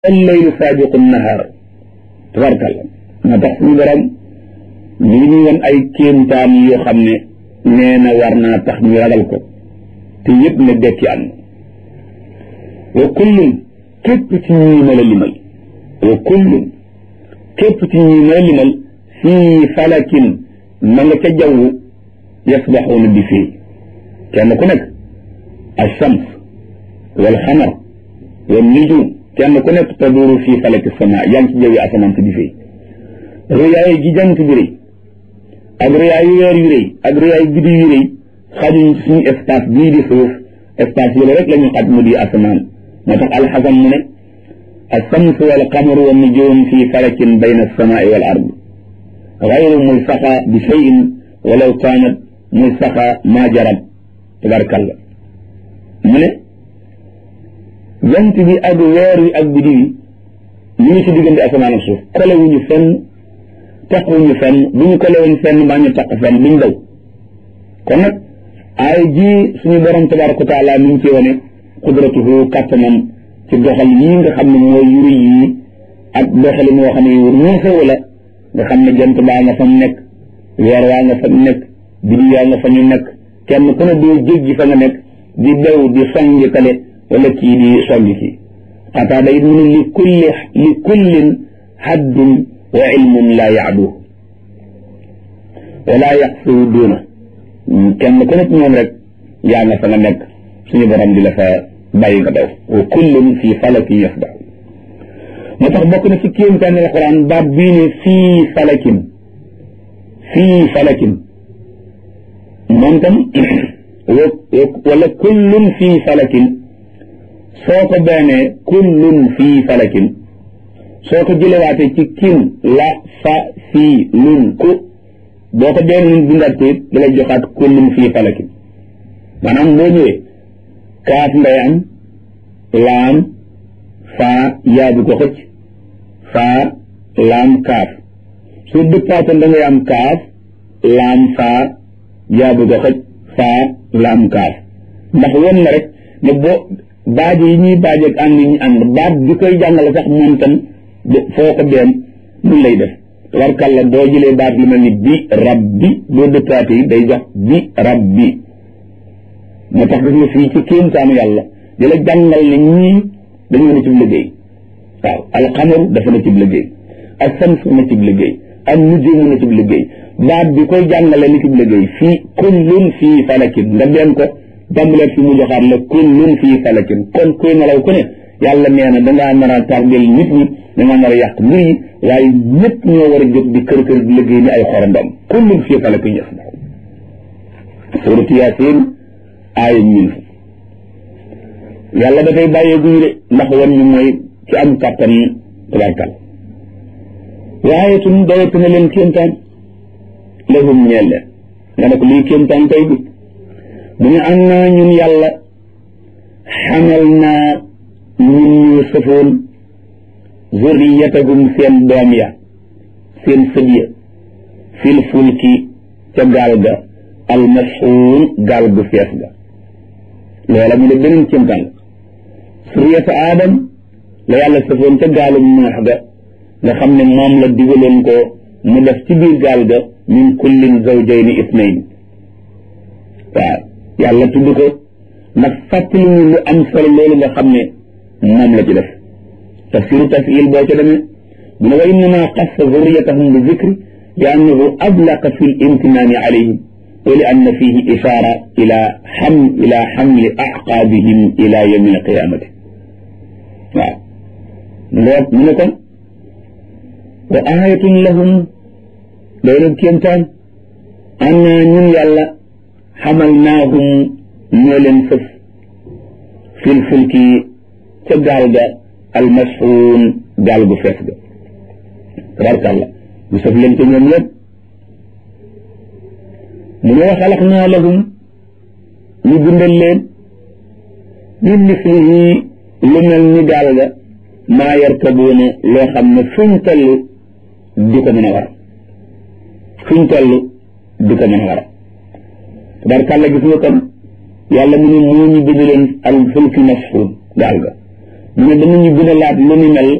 al-laylu saabiqu nahaar tabarkalla moo tax suñu borom lii ñu woon ay kéemtaan yoo xam ne nee na war naa tax ñu ragal ko te yëpp ne dekki am wa kullun képp ci ñii ma la limal wa kullun képp ci ñii ma la limal fii falakin ma nga ca jaww yasbaxuuna bi fii kenn ku nekk ash-shams wal qamar wan nujum kenn ku nekk taduru fii falaki sama yaa ngi ci jawwi asamaan si di fii rëyaay gi jant bi rëy ak rëyaay weer yu rëy ak rëyaay biddiw yu rëy xajuñ ci suñu espace bii di suuf espace yooyu rek la ñu xaj mu di asamaan moo tax alxasan mu ne ash-shamsu wal qamaru wan nujum fii falakin bayna as-samaa'i wal ard gayru mulsaqa bi shay'in walaw kaanat mulsaqa maa jarab tabarkalla mu ne jant bi ak weer wi ak biddiw yi ñu ngi ci diggante asamaan ak suuf kolewuñu fenn taquñu fenn bu ñu kolewoon fenn mbaa ñu taq fenn duñ daw kon nag ay ji suñu borom tabaraka wa taala mi ngi ci wane qudratuhu kàttanam ci doxal yii nga xam ne mooy yuri yii ak doxali moo xam ne yu ñeesewu la nga xam ne jant baa nga fa mu nekk weer waa nga fa mu nekk biddiw yaa nga fa ñu nekk kenn ku ne doo jéggi fa nga nekk di daw di songi kale wala kii di songi kii xataa day mu ne li kullin haddun wa ilmun laa yaadu wala yaxsu duuna kenn ku nekk ñoom rek yaa nga fa nga nekk suñu borom di la fa bàyyi nga daw wa kullun fii falakin yasbax moo tax bokk na ci kéemtaani alquran baat bii ne fii falakin moom tam wala kullun fii falakin soo ko beenee kullun fii falakin soo ko jëlewaatee ci kin la fa fii lun ku boo ko beenee nun bindaat ko it dalay joxaat kullun fii falakin maanaam boo ñëwee kaaf ngay am laam faa yaabu ko xëcc faa laam kaaf soo dëppaatoon da ngay am kaaf laam faa yaabu ko xëcc faa laam kaaf ndax won na rek ne boo baaj yi ñuy baaj ak ànd yi ñu ànd baat bi koy jàngale sax moom tam foo ko dem mun lay def warkalla boo jëlee baat lu mel ni bi rabbi boo dëppaate yi day jox bi rabbi moo tax gis nga fii ci kéemtaanu yàlla di la jàngal ne ñii dañoo ne ci liggéey waaw alxamaru dafa ne ci liggéey ak samsu ne ci liggéey ak nujumu ne ci liggéey baat bi koy jàngale ni ci liggéey fii kullun fii falakin nga dem ko tàmbalee fi mu joxaat la kullun fii falakin kon kuy nelaw ku ne yàlla nee na dangaa nar a tardel nit ñi dangaa nar a yàq mbir yi waaye ñëpp ñoo war a jóg di kër kër di liggéey ni ay xorondom kullun fii falakin yasbax suuratu Yaasin aaya ñun yàlla dafay bàyyee guñu de ndax wan ñu mooy ci am kàttan tabarkal waaye tun dawatu na leen kéemtaan lahum ñeel leen nga ne ko lii kéemtaan tey bi mu ne am naa ñun yàlla xamal naa ñun ñu sëfoon zurriyatagum seen doom ya seen sët ya fil fulki ca gaal ga almashuun gaal gu fees ga loola mu ne beneen kéemtaan zurriyata aadam la yàlla sëfoon ca gaalum Nuux ga nga xam ne moom la digaloon ko mu def ci biir gaal ga min kullin zawjayni ithnayn waaw yàlla tudd ko ndax fàttali ñu lu am solo loolu nga xam ne moom la ci def tafsiru tafil boo ca demee mu ne wa innama xassa zurriyatahum bi zikri li annahu ablaqa fi l imtinaani alayhim wa li anna fihi ishaara ila xamli aqaabihim ila yawmi al qiyaamati waaw ngoog mu ne kon wa aayatun lahum day nag kéemtaan anna ñun yàlla xamalnaahum ñoo leen fëf fil fulki ca gaal ga almashuun gaal gu fees ga tabarkàlla ñu sëf leen ca ñoom lépp mu ne wa xalaqnaa lahum ñu bindal leen min mislihi lu mel ni gaal ga maa yarkabuuna loo xam ne fuñ toll di ko mën a war fuñ toll di ko mën a war tabarkàlla gis nga kon yàlla mu ne moo ñu bind leen al fulki mashuun gaal ga mu ne danañu gën a laat lu ni mel